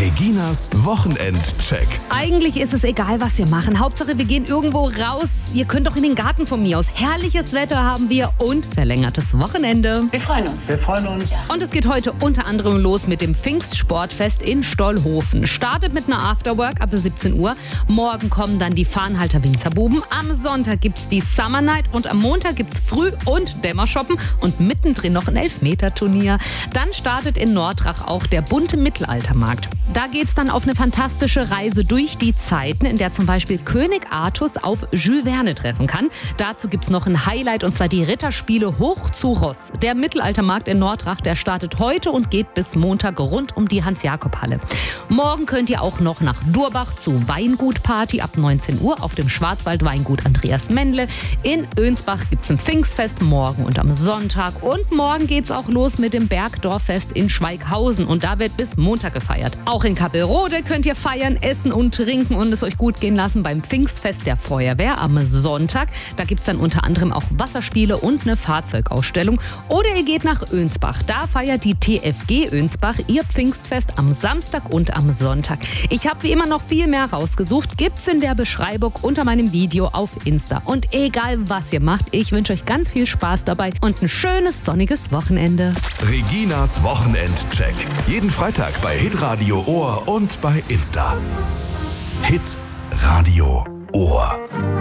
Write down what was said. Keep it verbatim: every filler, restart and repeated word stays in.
Reginas Wochenendcheck. Eigentlich ist es egal, was wir machen. Hauptsache, wir gehen irgendwo raus. Ihr könnt doch in den Garten von mir aus. Herrliches Wetter haben wir und verlängertes Wochenende. Wir freuen uns. Wir freuen uns. Und es geht heute unter anderem los mit dem Pfingstsportfest in Stollhofen. Startet mit einer Afterwork ab siebzehn Uhr. Morgen kommen dann die Farnhalter Winzerbuben. Am Sonntag gibt's die Summer Night und am Montag gibt's Früh- und Dämmershoppen und mittendrin noch ein Elfmeterturnier. Dann startet in Nordrach auch der bunte Mittelaltermarkt. Da geht's dann auf eine fantastische Reise durch die Zeiten, in der zum Beispiel König Artus auf Jules Verne treffen kann. Dazu gibt's noch ein Highlight, und zwar die Ritterspiele Hoch zu Ross. Der Mittelaltermarkt in Nordrach, der startet heute und geht bis Montag rund um die Hans-Jakob-Halle. Morgen könnt ihr auch noch nach Durbach zu Weingutparty ab neunzehn Uhr auf dem Schwarzwald-Weingut Andreas Mendle. In Önsbach gibt's ein Pfingstfest morgen und am Sonntag. Und morgen geht's auch los mit dem Bergdorffest in Schweighausen. Und da wird bis Montag gefeiert. Auch in Kappelrode könnt ihr feiern, essen und trinken und es euch gut gehen lassen beim Pfingstfest der Feuerwehr am Sonntag. Da gibt's dann unter anderem auch Wasserspiele und eine Fahrzeugausstellung. Oder ihr geht nach Önsbach. Da feiert die T F G Önsbach ihr Pfingstfest am Samstag und am Sonntag. Ich habe wie immer noch viel mehr rausgesucht. Gibt's in der Beschreibung unter meinem Video auf Insta. Und egal was ihr macht, ich wünsche euch ganz viel Spaß dabei und ein schönes sonniges Wochenende. Reginas Wochenendcheck. Jeden Freitag bei Hitradio Ohr und bei Insta. Hitradio Ohr.